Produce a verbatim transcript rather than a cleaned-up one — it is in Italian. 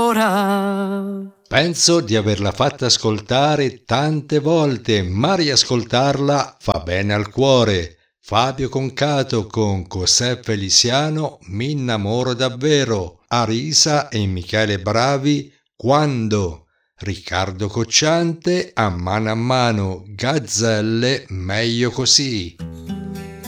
ancora. Penso di averla fatta ascoltare tante volte, ma riascoltarla fa bene al cuore. Fabio Concato con José Feliciano, Mi innamoro davvero. Arisa e Michele Bravi, Quando. Riccardo Cocciante, A mano a mano, Gazzelle, meglio così.